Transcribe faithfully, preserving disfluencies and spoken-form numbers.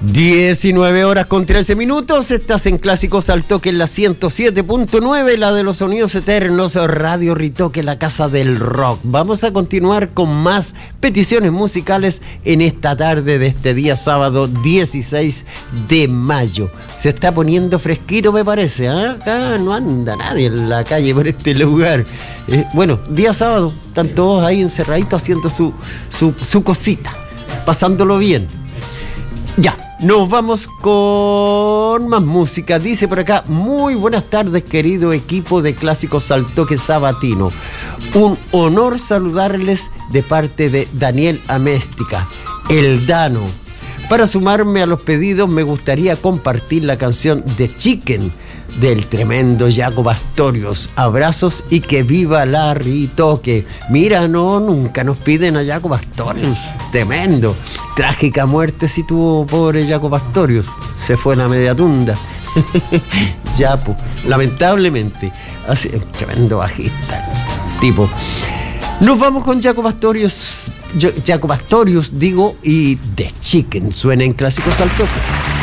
diecinueve horas con trece minutos, estás en Clásicos al Toque en la ciento siete punto nueve, la de los sonidos eternos, Radio Ritoque, la casa del rock. Vamos a continuar con más peticiones musicales en esta tarde de este día sábado dieciséis de mayo. Se está poniendo fresquito, me parece, ¿eh? Acá no anda nadie en la calle por este lugar. Eh, bueno, día sábado, están todos ahí encerraditos haciendo su, su, su cosita, pasándolo bien. Ya, nos vamos con más música. Dice por acá: muy buenas tardes, querido equipo de Clásicos al Toque sabatino. Un honor saludarles de parte de Daniel Améstica, el Dano. Para sumarme a los pedidos, me gustaría compartir la canción The Chicken del tremendo Jaco Pastorius. Abrazos y que viva la Ritoque. Mira, no, nunca nos piden a Jaco Pastorius. Tremendo. Trágica muerte si tuvo, pobre Jaco Pastorius. Se fue en la media tunda. Ya, pues, lamentablemente. Así, tremendo bajista, tipo. Nos vamos con Jaco Pastorius. Jaco Pastorius, digo, y The Chicken. Suena en Clásicos al Toque.